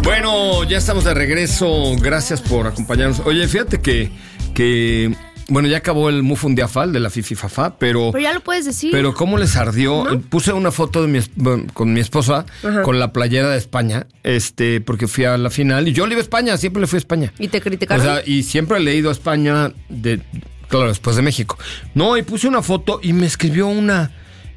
Bueno, ya estamos de regreso. Gracias por acompañarnos. Oye, fíjate que bueno, ya acabó el Mufundiafal de la Fififafa, pero ya lo puedes decir. Pero cómo les ardió. ¿No? Puse una foto de con mi esposa, ajá, con la playera de España, porque fui a la final y yo le iba a España, siempre le fui a España. ¿Y te criticaron? O sea, y siempre le he ido a España claro, después de México. No, y puse una foto y me escribió una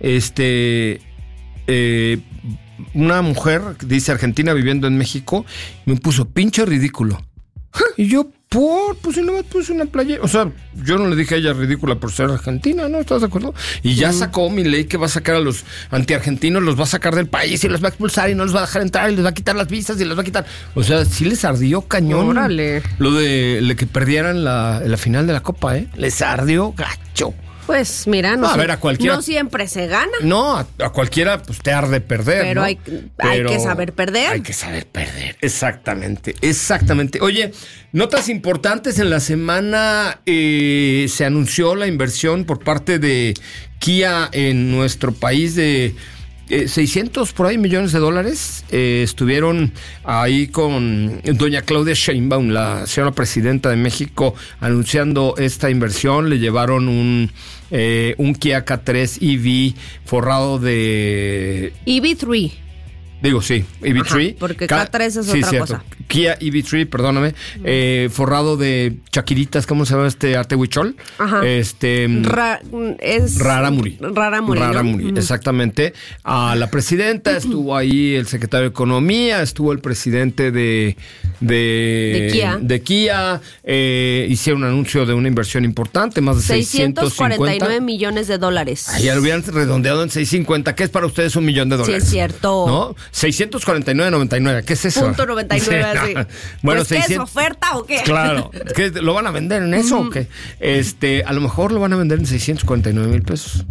mujer, dice Argentina viviendo en México, me puso pinche ridículo. Y yo, pues si no me puse una playera. O sea, yo no le dije a ella ridícula por ser argentina, ¿no? ¿Estás de acuerdo? Y ya sacó mi ley que va a sacar a los antiargentinos, los va a sacar del país y los va a expulsar y no los va a dejar entrar y les va a quitar las visas y les va a quitar. O sea, sí les ardió cañón. Órale. Lo de que perdieran la final de la Copa, ¿eh? Les ardió gacho. Pues mira, no siempre se gana. No, a cualquiera pues te arde perder. Pero, ¿no? hay que saber perder. Hay que saber perder, exactamente. Oye, notas importantes en la semana. Se anunció la inversión por parte de Kia en nuestro país de 600 por ahí millones de dólares. Estuvieron ahí con doña Claudia Sheinbaum, la señora presidenta de México, anunciando esta inversión. Le llevaron un Kia K3 EV forrado de... EV3. Digo, sí, EV3. Ajá, porque K3 es otra cosa. Kia EV3, perdóname. Forrado de chaquiritas, ¿cómo se llama este huichol? Ajá. Raramuri. Raramuri, ¿no? Exactamente. A la presidenta, estuvo ahí el secretario de Economía, estuvo el presidente de Kia. Hicieron un anuncio de una inversión importante, más de 649 millones de dólares. Ahí ya lo hubieran redondeado en 650, que es para ustedes $1 millón. Sí, es cierto. ¿No? 649.99, ¿qué es eso? .99, sí. Bueno, pues, ¿qué es oferta o qué? Claro, ¿qué, lo van a vender en eso o qué? A lo mejor lo van a vender en 649,000 pesos.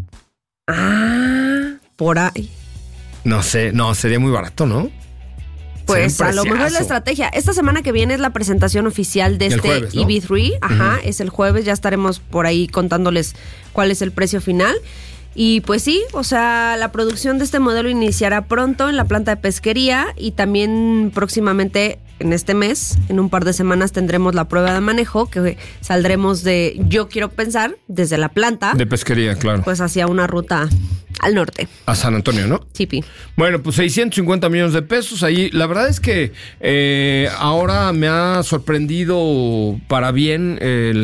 Por ahí. No sé, sería muy barato, ¿no? Pues a lo mejor es la estrategia. Esta semana que viene es la presentación oficial de jueves, ¿no? EV3. Ajá, es el jueves, ya estaremos por ahí contándoles cuál es el precio final. Y pues sí, o sea, la producción de este modelo iniciará pronto en la planta de pesquería y también próximamente en este mes, en un par de semanas, tendremos la prueba de manejo que saldremos yo quiero pensar, desde la planta. De pesquería, claro. Pues hacia una ruta al norte. A San Antonio, ¿no? Sí, Pi. Bueno, pues 650 millones de pesos ahí. La verdad es que ahora me ha sorprendido para bien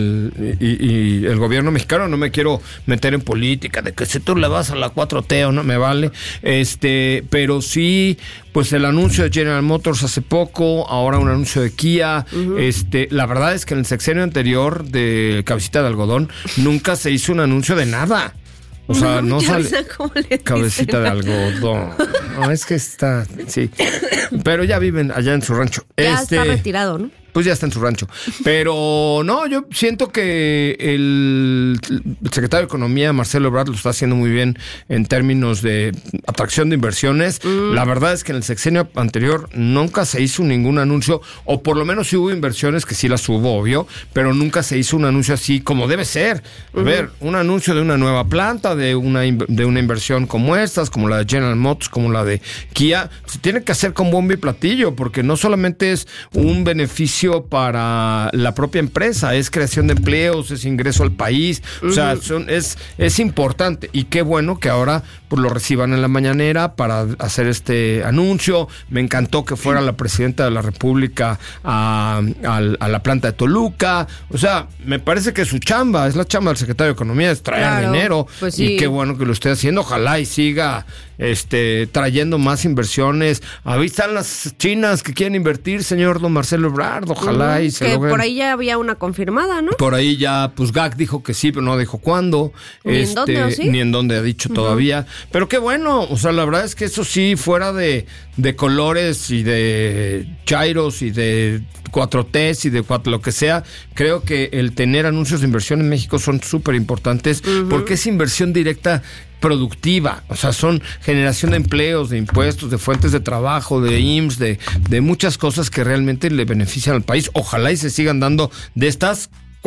el gobierno mexicano. No me quiero meter en política de que si tú le vas a la 4T o no me vale. Pero sí, pues el anuncio de General Motors hace poco, ahora un anuncio de Kia. La verdad es que en el sexenio anterior de Cabecita de Algodón nunca se hizo un anuncio de nada. O sea, no sale. Cabecita de algodón. No, es que está. Sí. Pero ya viven allá en su rancho. Ya está retirado, ¿no? Pues ya está en su rancho. Pero no, yo siento que el secretario de Economía, Marcelo Ebrard, lo está haciendo muy bien en términos de atracción de inversiones. La verdad es que en el sexenio anterior nunca se hizo ningún anuncio, o por lo menos sí hubo inversiones, que sí las hubo, obvio, pero nunca se hizo un anuncio así como debe ser. A ver, un anuncio de una nueva planta, de una inversión como estas, como la de General Motors, como la de Kia, se tiene que hacer con bombo y platillo, porque no solamente es un beneficio para la propia empresa, es creación de empleos, es ingreso al país, o sea, es importante, y qué bueno que ahora pues lo reciban en la mañanera para hacer este anuncio. Me encantó que fuera la presidenta de la República a la planta de Toluca. O sea, me parece que su chamba, es la chamba del secretario de Economía, es traer dinero, pues sí. Y qué bueno que lo esté haciendo. Ojalá y siga trayendo más inversiones. Ahí están las chinas que quieren invertir, señor don Marcelo Ebrard. Ojalá y se que logren. Por ahí ya había una confirmada, ¿no? Por ahí ya, pues GAC dijo que sí, pero no dijo cuándo. Ni en dónde, ¿o sí? Ni en dónde ha dicho todavía. Pero qué bueno, o sea, la verdad es que eso sí, fuera de colores y de chairos y de 4Ts y de lo que sea, creo que el tener anuncios de inversión en México son súper importantes, porque es inversión directa productiva, o sea, son generación de empleos, de impuestos, de fuentes de trabajo, de IMSS, de muchas cosas que realmente le benefician al país. Ojalá y se sigan dando de estas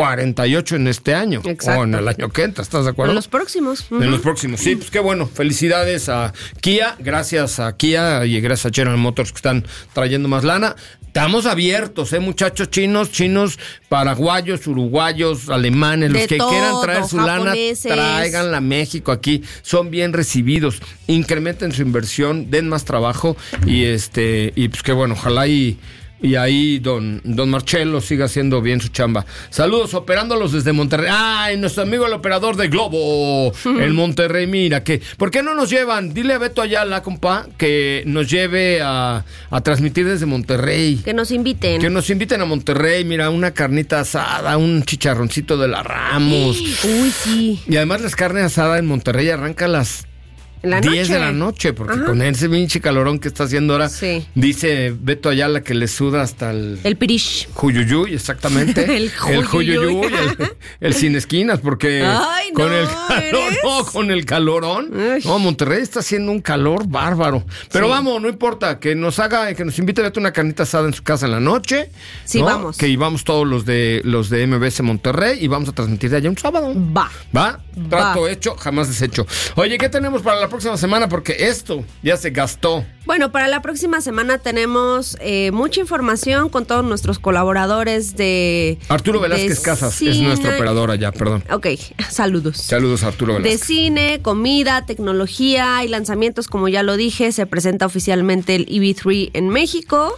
48 en este año. Exacto. O en el año que entra, ¿estás de acuerdo? En los próximos. En los próximos, sí, pues qué bueno. Felicidades a Kia, gracias a Kia y gracias a General Motors que están trayendo más lana. Estamos abiertos, muchachos, chinos, paraguayos, uruguayos, alemanes, los que quieran traer su japoneses. Lana, tráiganla a México aquí, son bien recibidos, incrementen su inversión, den más trabajo y pues qué bueno, ojalá y ahí don Marcelo siga haciendo bien su chamba. Saludos, operándolos desde Monterrey. ¡Ay, nuestro amigo el operador de Globo! En Monterrey, mira, ¿por qué no nos llevan? Dile a Beto Ayala, compa, que nos lleve a transmitir desde Monterrey. Que nos inviten. Que nos inviten a Monterrey, mira, una carnita asada, un chicharroncito de la Ramos. Uy, sí. Y además las carnes asadas en Monterrey arrancan las 10 de la noche, porque Ajá. Con ese pinche calorón que está haciendo ahora, sí. Dice Beto Ayala que le suda hasta el pirish. Juyuyuy, exactamente. el juyuyuy, el sin esquinas, porque ay, con el calor, con el calorón. Uy. No, Monterrey está haciendo un calor bárbaro. Pero sí. Vamos, no importa, que nos invite a ver una carnita asada en su casa en la noche. Sí, ¿no? vamos. Que íbamos todos los de MBS Monterrey y vamos a transmitir de allá un sábado. ¿Va? Trato hecho, jamás deshecho. Oye, ¿qué tenemos para la próxima semana? Porque esto ya se gastó. Bueno, para la próxima semana tenemos mucha información con todos nuestros colaboradores de... Arturo Velázquez Casas cine. Es nuestro operador allá, perdón. Ok, saludos. Saludos, Arturo Velázquez. De cine, comida, tecnología y lanzamientos, como ya lo dije, se presenta oficialmente el EV3 en México.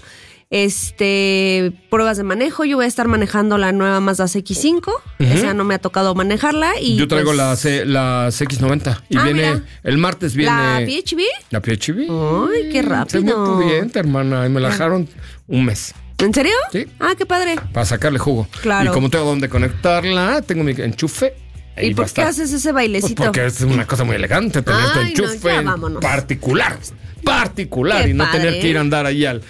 Pruebas de manejo, yo voy a estar manejando la nueva Mazda CX-5, esa no me ha tocado manejarla y yo traigo la CX-90 y viene, mira. El martes viene... ¿La PHV? La PHV. Ay, qué rápido. Muy bien, hermana, y me la dejaron un mes. ¿En serio? Sí. Ah, qué padre. Para sacarle jugo. Claro. Y como tengo donde conectarla, tengo mi enchufe. ¿Y por qué haces ese bailecito? Pues porque es una cosa muy elegante tener tu enchufe particular. Qué y no padre. Tener que ir a andar ahí al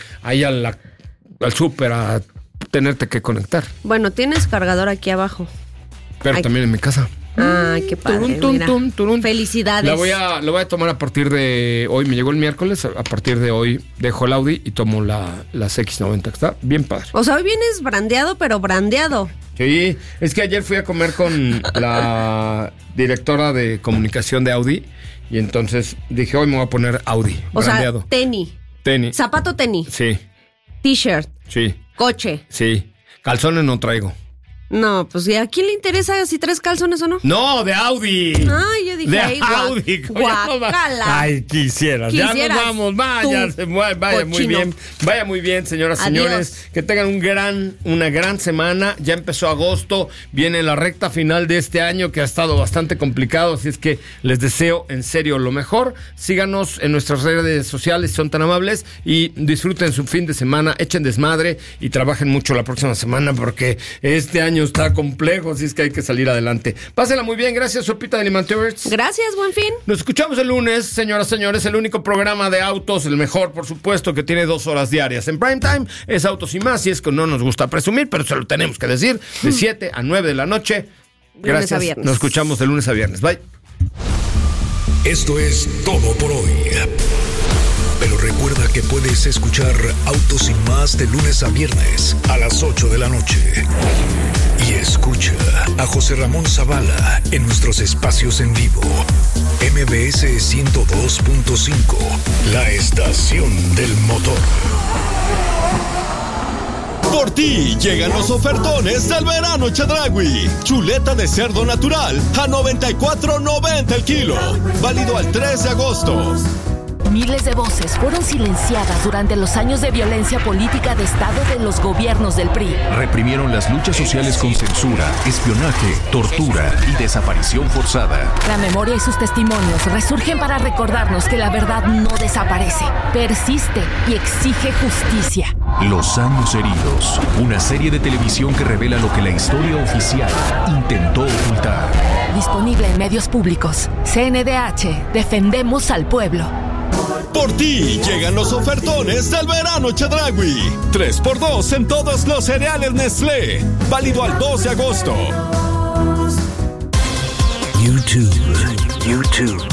súper a tenerte que conectar. Bueno, tienes cargador aquí abajo. Pero también en mi casa. Ay, qué padre. Turun. Felicidades. La voy a tomar a partir de hoy. Me llegó el miércoles. A partir de hoy dejo el Audi y tomo la CX-90. Está bien padre. O sea, hoy vienes brandeado, pero brandeado. Sí, es que ayer fui a comer con la directora de comunicación de Audi y entonces dije, hoy me voy a poner Audi. O brandeado. sea, tenis. Zapato tenis. Sí. T-shirt. Sí. Coche. Sí. Calzones no traigo. No, pues ¿y a quién le interesa si traes calzones o no? No, de Audi. Ay, yo dije, de Audi. Guacala. Ay, quisieras. Ya nos vamos. Vaya muy bien. Vaya muy bien, señoras y señores. Que tengan una gran semana. Ya empezó agosto. Viene la recta final de este año que ha estado bastante complicado. Así es que les deseo en serio lo mejor. Síganos en nuestras redes sociales, son tan amables. Y disfruten su fin de semana. Echen desmadre y trabajen mucho la próxima semana porque este año está complejo, así es que hay que salir adelante. Pásela muy bien, gracias, Sopita de Limantivers. Gracias, buen fin. Nos escuchamos el lunes, señoras y señores, el único programa de autos, el mejor, por supuesto, que tiene 2 horas diarias. En prime time es Autos y Más, y es que no nos gusta presumir, pero se lo tenemos que decir, de 7 a 9 de la noche. Gracias, lunes a viernes. Nos escuchamos de lunes a viernes. Bye. Esto es todo por hoy. Pero recuerda que puedes escuchar Autos y Más de lunes a viernes a las 8 de la noche. Y escucha a José Ramón Zavala en nuestros espacios en vivo. MBS 102.5, la estación del motor. Por ti llegan los ofertones del verano Chedraui. Chuleta de cerdo natural a $94.90 el kilo. Válido al 3 de agosto. Miles de voces fueron silenciadas durante los años de violencia política de Estado de los gobiernos del PRI. Reprimieron las luchas sociales con censura, espionaje, tortura y desaparición forzada. La memoria y sus testimonios resurgen para recordarnos que la verdad no desaparece, persiste y exige justicia. Los años heridos, una serie de televisión que revela lo que la historia oficial intentó ocultar. Disponible en medios públicos. CNDH, defendemos al pueblo. Por ti llegan los ofertones del verano Chedraui. 3x2 en todos los cereales Nestlé. Válido al 2 de agosto. YouTube.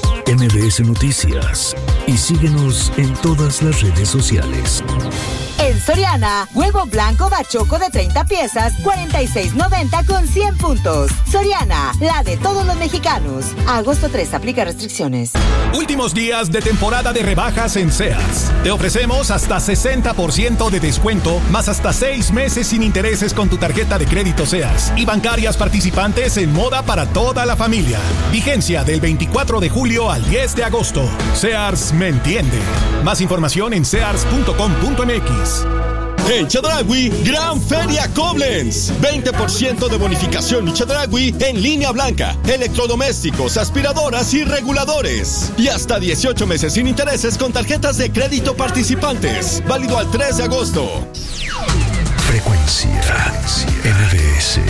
MBS Noticias. Y síguenos en todas las redes sociales. En En Soriana, huevo blanco bachoco de 30 piezas, $46.90 con 100 puntos. Soriana, la de todos los mexicanos. A agosto 3, aplica restricciones. Últimos días de temporada de rebajas en Sears. Te ofrecemos hasta 60% de descuento, más hasta 6 meses sin intereses con tu tarjeta de crédito Sears y bancarias participantes en moda para toda la familia. Vigencia del 24 de julio al 10 de agosto. Sears me entiende. Más información en sears.com.mx. En Chedraui, Gran Feria Koblenz. 20% de bonificación en Chedraui en línea blanca, electrodomésticos, aspiradoras y reguladores. Y hasta 18 meses sin intereses con tarjetas de crédito participantes. Válido al 3 de agosto. Frecuencia MBS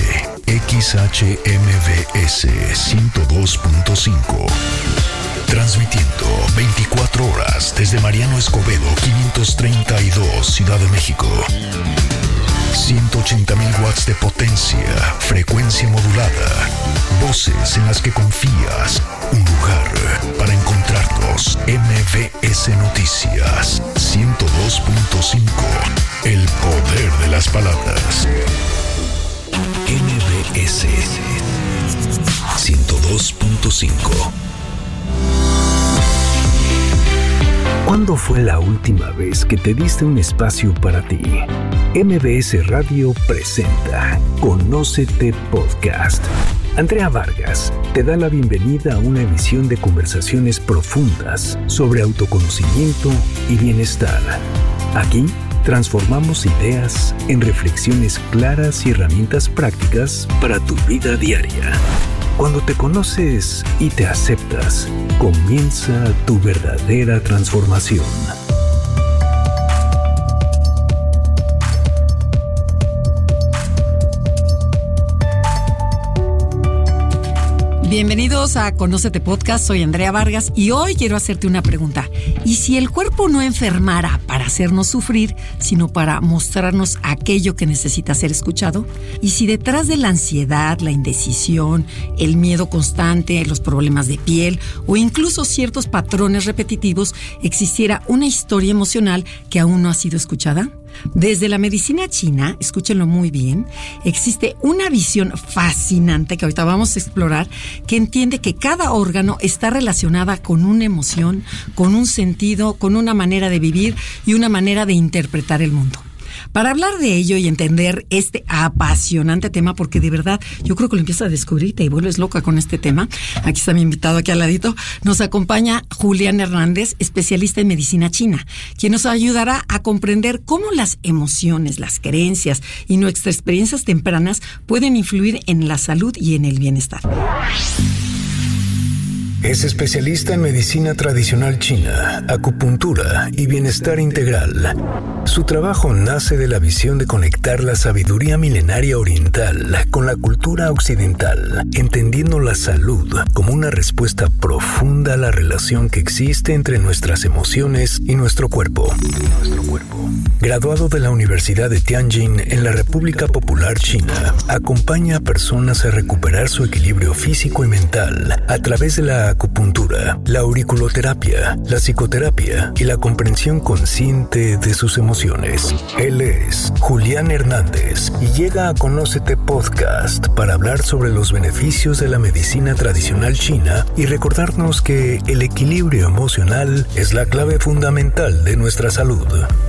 XHMBS 102.5. Transmitiendo 24 horas desde Mariano Escobedo 532, Ciudad de México. 180,000 watts de potencia, frecuencia modulada. Voces en las que confías. Un lugar para encontrarnos. MBS Noticias 102.5. El poder de las palabras. MBS 102.5. ¿Cuándo fue la última vez que te diste un espacio para ti? MBS Radio presenta Conócete Podcast. Andrea Vargas te da la bienvenida a una emisión de conversaciones profundas sobre autoconocimiento y bienestar. Aquí transformamos ideas en reflexiones claras y herramientas prácticas para tu vida diaria. Cuando te conoces y te aceptas, comienza tu verdadera transformación. Bienvenidos a Conócete Podcast, soy Andrea Vargas y hoy quiero hacerte una pregunta. ¿Y si el cuerpo no enfermara para hacernos sufrir, sino para mostrarnos aquello que necesita ser escuchado? ¿Y si detrás de la ansiedad, la indecisión, el miedo constante, los problemas de piel o incluso ciertos patrones repetitivos existiera una historia emocional que aún no ha sido escuchada? Desde la medicina china, escúchenlo muy bien, existe una visión fascinante que ahorita vamos a explorar, que entiende que cada órgano está relacionada con una emoción, con un sentido, con una manera de vivir y una manera de interpretar el mundo. Para hablar de ello y entender este apasionante tema, porque de verdad yo creo que lo empiezas a descubrir y te vuelves loca con este tema. Aquí está mi invitado, aquí al ladito. Nos acompaña Julián Hernández, especialista en medicina china, quien nos ayudará a comprender cómo las emociones, las creencias y nuestras experiencias tempranas pueden influir en la salud y en el bienestar. Es especialista en medicina tradicional china, acupuntura y bienestar integral. Su trabajo nace de la visión de conectar la sabiduría milenaria oriental con la cultura occidental, entendiendo la salud como una respuesta profunda a la relación que existe entre nuestras emociones y nuestro cuerpo. Graduado de la Universidad de Tianjin en la República Popular China, acompaña a personas a recuperar su equilibrio físico y mental a través de la acupuntura, la auriculoterapia, la psicoterapia y la comprensión consciente de sus emociones. Él es Julián Hernández y llega a Conócete Podcast para hablar sobre los beneficios de la medicina tradicional china y recordarnos que el equilibrio emocional es la clave fundamental de nuestra salud.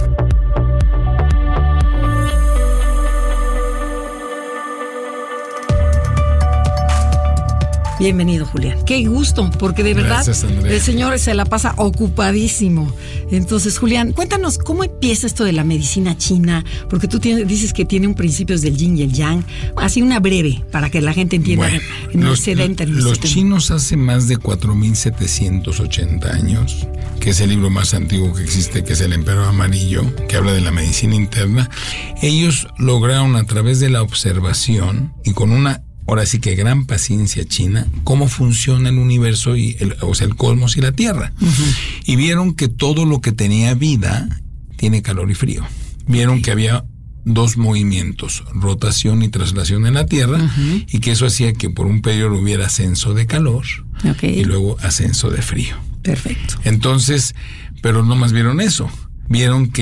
Bienvenido, Julián. Qué gusto, porque de verdad el señor se la pasa ocupadísimo. Entonces, Julián, cuéntanos cómo empieza esto de la medicina china, porque tú dices que tiene un principio del yin y el yang. Así una breve, para que la gente entienda. Los chinos hace más de 4,780 años, que es el libro más antiguo que existe, que es El Emperador Amarillo, que habla de la medicina interna. Ellos lograron a través de la observación y con una ahora sí que gran paciencia china, cómo funciona el universo y el cosmos y la Tierra. Y vieron que todo lo que tenía vida tiene calor y frío. Vieron que había dos movimientos, rotación y traslación en la Tierra, y que eso hacía que por un periodo hubiera ascenso de calor y luego ascenso de frío. Perfecto. Entonces, pero no más vieron eso. Vieron que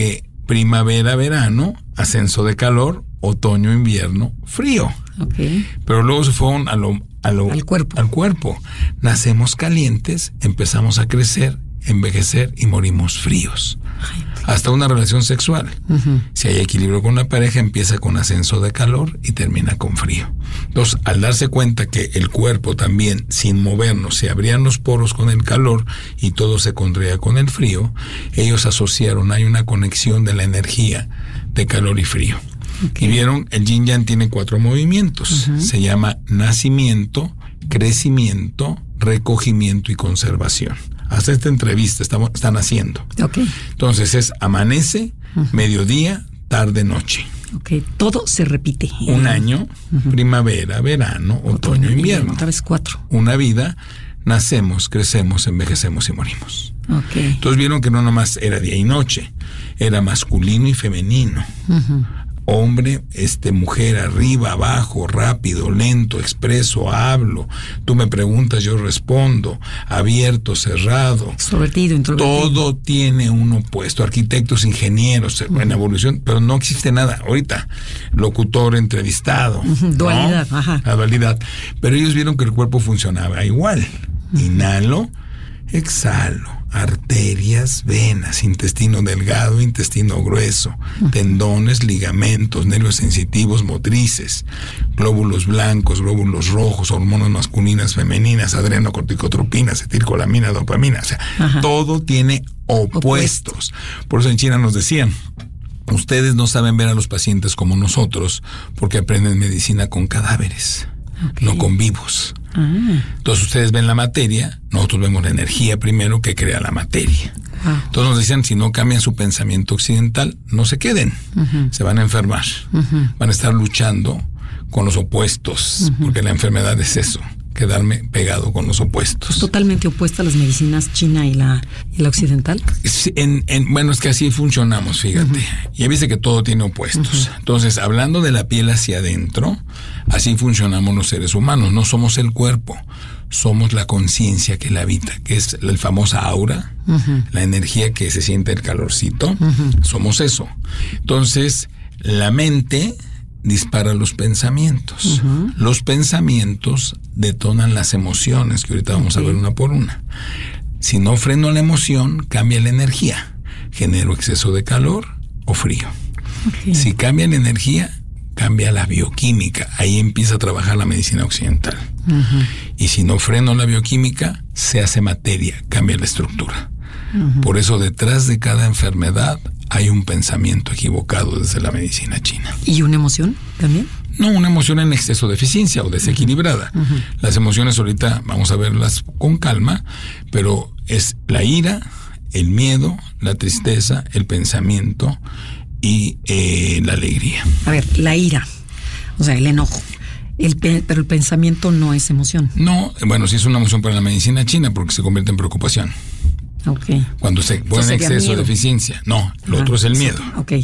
primavera, verano, ascenso de calor, otoño, invierno, frío. Okay. Pero luego se fueron al cuerpo. Nacemos calientes, empezamos a crecer, envejecer y morimos fríos. Hasta una relación sexual. Si hay equilibrio con la pareja, empieza con ascenso de calor y termina con frío. Entonces, al darse cuenta que el cuerpo también, sin movernos, se abrían los poros con el calor y todo se contraía con el frío, ellos asociaron, hay una conexión de la energía de calor y frío. Y vieron, el yin yang tiene 4 movimientos. Se llama nacimiento, crecimiento, recogimiento y conservación. Hasta esta entrevista están haciendo. Entonces es amanece, mediodía, tarde, noche. Todo se repite. Un año, primavera, verano, otoño, invierno. Otra vez 4. Una vida, nacemos, crecemos, envejecemos y morimos. Entonces vieron que no nomás era día y noche, era masculino y femenino. Hombre, mujer, arriba, abajo, rápido, lento, expreso, hablo. Tú me preguntas, yo respondo. Abierto, cerrado. Extrovertido, introvertido. Todo tiene un opuesto. Arquitectos, ingenieros, en evolución, pero no existe nada. Ahorita, locutor, entrevistado. Dualidad, ¿no? La dualidad. Pero ellos vieron que el cuerpo funcionaba igual. Inhalo, exhalo. Arterias, venas, intestino delgado, intestino grueso, tendones, ligamentos, nervios sensitivos, motrices, glóbulos blancos, glóbulos rojos, hormonas masculinas, femeninas, adrenocorticotropina, acetilcolamina, dopamina. O sea, todo tiene opuestos. Por eso en China nos decían, ustedes no saben ver a los pacientes como nosotros porque aprenden medicina con cadáveres, no con vivos. Entonces ustedes ven la materia, nosotros vemos la energía primero que crea la materia. Entonces nos decían, si no cambian su pensamiento occidental, no se queden, se van a enfermar, van a estar luchando con los opuestos, porque la enfermedad es eso, quedarme pegado con los opuestos. ¿Es totalmente opuesta a las medicinas china y la occidental? Bueno, es que así funcionamos, fíjate. Ya viste que todo tiene opuestos. Entonces, hablando de la piel hacia adentro, así funcionamos los seres humanos. No somos el cuerpo, somos la conciencia que la habita, que es la famosa aura, la energía que se siente el calorcito. Somos eso. Entonces, la mente dispara los pensamientos. Los pensamientos detonan las emociones, que ahorita vamos a ver una por una. Si no freno la emoción, cambia la energía. Genero exceso de calor o frío. Si cambia la energía, cambia la bioquímica. Ahí empieza a trabajar la medicina occidental. Y si no freno la bioquímica, se hace materia, cambia la estructura. Por eso detrás de cada enfermedad hay un pensamiento equivocado desde la medicina china. ¿Y una emoción también? No, una emoción en exceso de eficiencia o desequilibrada. Las emociones ahorita vamos a verlas con calma, pero es la ira, el miedo, la tristeza, el pensamiento y la alegría. A ver, la ira, o sea, el enojo. Pero el pensamiento no es emoción. No, bueno, sí es una emoción para la medicina china porque se convierte en preocupación. Cuando se pone en exceso de eficiencia. No, lo otro es el miedo.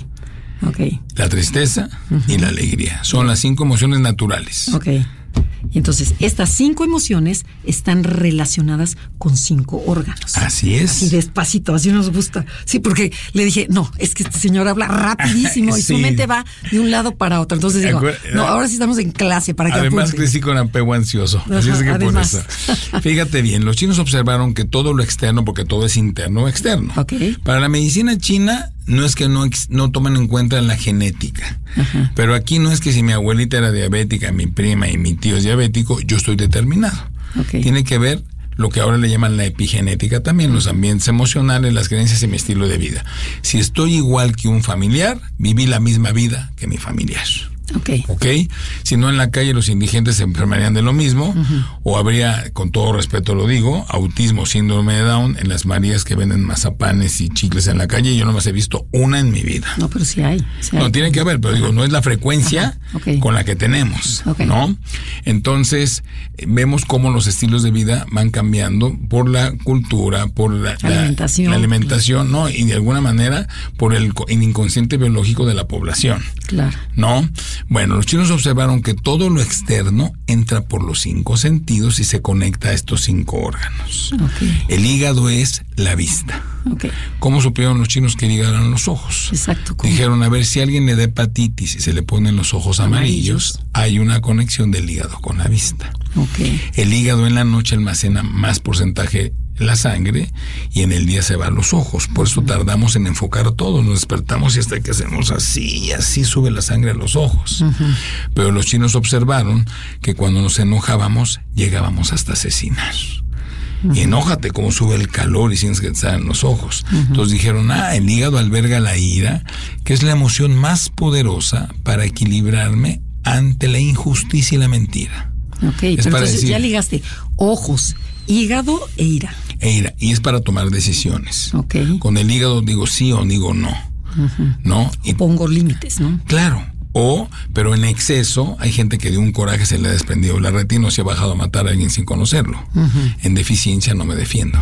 La tristeza y la alegría. Son las 5 emociones naturales. Y entonces, estas 5 emociones están relacionadas con 5 órganos. Así es. Así despacito, así nos gusta. Sí, porque le dije, no, es que este señor habla rapidísimo y su mente va de un lado para otro. Entonces digo, no, ahora sí estamos en clase para que además apunte. crecí con apego ansioso. Así es que por eso. Fíjate bien, los chinos observaron que todo lo externo, porque todo es interno o externo. Para la medicina china, no es que no toman en cuenta la genética. Pero aquí no es que si mi abuelita era diabética, mi prima y mi tío es diabético, yo estoy determinado. Tiene que ver lo que ahora le llaman la epigenética también, los ambientes emocionales, las creencias y mi estilo de vida. Si estoy igual que un familiar, viví la misma vida que mi familiar. Si no, en la calle los indigentes se enfermarían de lo mismo, o habría, con todo respeto lo digo, autismo, síndrome de Down en las Marías que venden mazapanes y chicles en la calle, y yo no más he visto una en mi vida. No, pero sí hay. No, tiene que haber, pero digo, no es la frecuencia con la que tenemos, ¿no? Entonces, vemos cómo los estilos de vida van cambiando por la cultura, por la alimentación, ¿no? Y de alguna manera por el inconsciente biológico de la población. ¿No? Bueno, los chinos observaron que todo lo externo entra por los 5 sentidos y se conecta a estos 5 órganos. Okay. El hígado es la vista. Okay. ¿Cómo supieron los chinos que el hígado eran los ojos? Exacto. Dijeron, a ver, si a alguien le da hepatitis y se le ponen los ojos amarillos, hay una conexión del hígado con la vista. Okay. El hígado en la noche almacena más porcentaje la sangre y en el día se va a los ojos. Por eso tardamos en enfocar todo. Nos despertamos y hasta que hacemos así, así sube la sangre a los ojos. Pero los chinos observaron que cuando nos enojábamos llegábamos hasta asesinar. Y enójate cómo sube el calor y sientes que te salen los ojos. Entonces dijeron, el hígado alberga la ira, que es la emoción más poderosa para equilibrarme ante la injusticia y la mentira. Ok, pero entonces decir, ya ligaste ojos, hígado e ira. Y es para tomar decisiones. Okay. Con el hígado digo sí o digo no. ¿No? Y pongo límites, ¿no? Claro. Pero en exceso, hay gente que de un coraje se le ha desprendido la retina o se ha bajado a matar a alguien sin conocerlo. En deficiencia no me defiendo.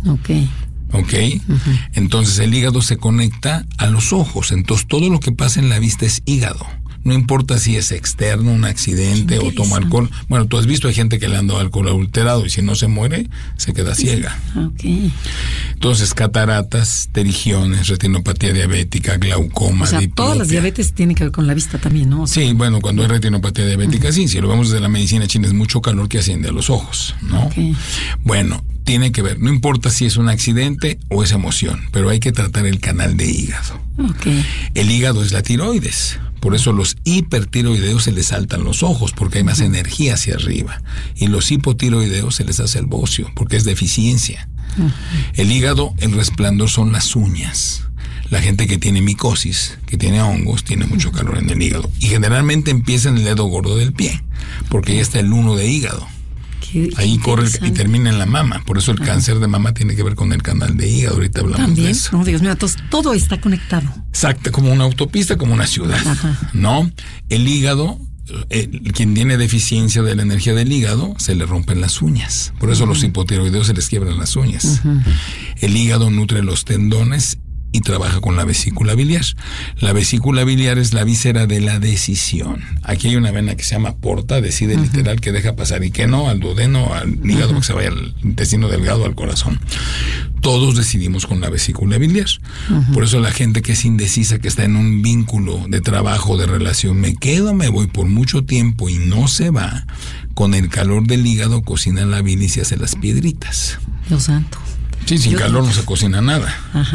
¿Ok? Entonces el hígado se conecta a los ojos. Entonces todo lo que pasa en la vista es hígado. No importa si es externo, un accidente o toma alcohol. Bueno, tú has visto, hay gente que le han dado alcohol adulterado y si no se muere, se queda ciega. Okay. Entonces, cataratas, pterigiones, retinopatía diabética, glaucoma, diplopia. Todas las diabetes tienen que ver con la vista también, ¿no? Sí, bueno, cuando hay retinopatía diabética, sí. Si lo vemos desde la medicina china, es mucho calor que asciende a los ojos, ¿no? Okay. Bueno, tiene que ver. No importa si es un accidente o es emoción, pero hay que tratar el canal de hígado. Okay. El hígado es la tiroides. Por eso los hipertiroideos se les saltan los ojos, porque hay más energía hacia arriba. Y los hipotiroideos se les hace el bocio, porque es deficiencia. El hígado, el resplandor son las uñas. La gente que tiene micosis, que tiene hongos, tiene mucho calor en el hígado. Y generalmente empieza en el dedo gordo del pie, porque ahí está el 1 de hígado. Ahí corre y termina en la mama. Por eso el cáncer de mama tiene que ver con el canal de hígado. Ahorita hablamos de eso. No, Dios mío, entonces todo está conectado. Exacto, como una autopista, como una ciudad. ¿No? El hígado, quien tiene deficiencia de la energía del hígado, se le rompen las uñas. Por eso los hipotiroideos se les quiebran las uñas. El hígado nutre los tendones y trabaja con la vesícula biliar. La vesícula biliar es la víscera de la decisión. Aquí hay una vena que se llama porta, decide literal que deja pasar y que no, al duodeno, al hígado, que se vaya al intestino delgado, al corazón. Todos decidimos con la vesícula biliar. Por eso la gente que es indecisa, que está en un vínculo de trabajo, de relación, me quedo, me voy por mucho tiempo y no se va, con el calor del hígado cocina la bilis y hace las piedritas. Dios santo. Sí, sin calor no se cocina nada.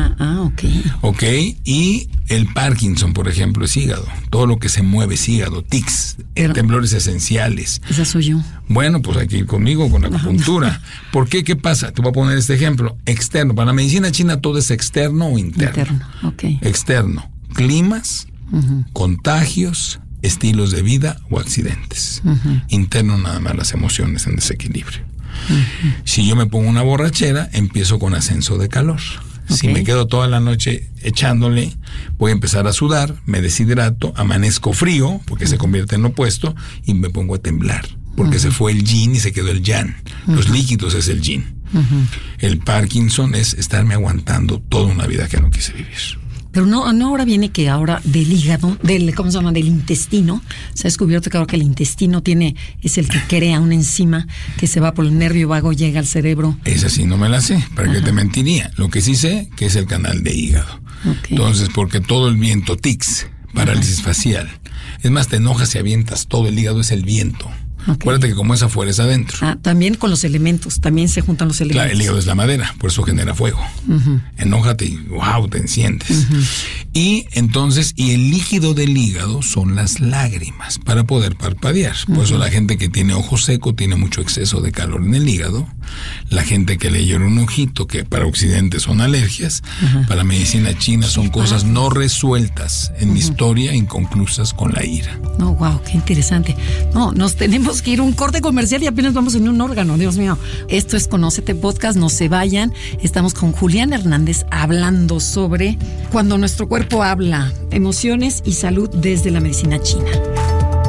Ok, y el Parkinson, por ejemplo, es hígado. Todo lo que se mueve es hígado, tics, temblores esenciales. Esa soy yo. Bueno, pues hay que ir conmigo con la acupuntura. ¿Por qué? ¿Qué pasa? Te voy a poner este ejemplo. Externo. Para la medicina china todo es externo o interno. Externo. Climas, contagios, estilos de vida o accidentes. Interno nada más las emociones en desequilibrio. Si yo me pongo una borrachera, empiezo con ascenso de calor. Si me quedo toda la noche echándole, voy a empezar a sudar, me deshidrato, amanezco frío, porque se convierte en lo opuesto, y me pongo a temblar, porque se fue el yin y se quedó el yang. Los líquidos es el yin. El Parkinson es estarme aguantando toda una vida que no quise vivir. Pero no ahora viene que ahora del hígado, ¿cómo se llama? Del intestino. Se ha descubierto que ahora que el intestino es el que crea una enzima que se va por el nervio vago, llega al cerebro. Esa sí no me la sé, ¿para qué te mentiría? Lo que sí sé que es el canal de hígado. Entonces, porque todo el viento, tics, parálisis facial. Es más, te enojas y avientas todo el hígado, es el viento. Acuérdate que como es afuera es adentro. También con los elementos, también se juntan los elementos. Claro, el hígado es la madera, por eso genera fuego. Enójate y wow, te enciendes. Y entonces, el líquido del hígado son las lágrimas para poder parpadear. Por eso la gente que tiene ojo seco tiene mucho exceso de calor en el hígado. La gente que le llora un ojito, que para Occidente son alergias, para la medicina china son cosas no resueltas en mi historia, inconclusas con la ira. No, wow, qué interesante. No, nos tenemos que ir a un corte comercial y apenas vamos en un órgano, Dios mío. Esto es Conócete Podcast, no se vayan. Estamos con Julián Hernández hablando sobre cuando nuestro cuerpo habla, emociones y salud desde la medicina china.